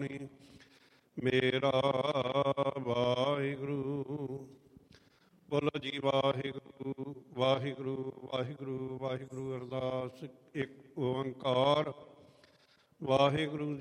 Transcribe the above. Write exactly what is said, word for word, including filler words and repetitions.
ਸੁਣੀ ਮੇਰਾ ਵਾਹਿਗੁਰੂ। ਬੋਲੋ ਜੀ ਵਾਹਿਗੁਰੂ ਵਾਹਿਗੁਰੂ ਵਾਹਿਗੁਰੂ ਵਾਹਿਗੁਰੂ। ਅਰਦਾਸ ਇੱਕ ਓੰਕਾਰ ਵਾਹਿਗੁਰੂ